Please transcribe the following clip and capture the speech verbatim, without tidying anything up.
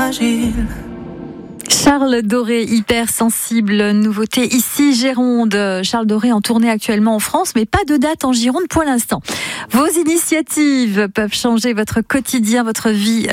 fragile. Charles Doré, hypersensible, nouveauté ici Gironde. Charles Doré en tournée actuellement en France, mais pas de date en Gironde pour l'instant. Vos initiatives peuvent changer votre quotidien, votre vie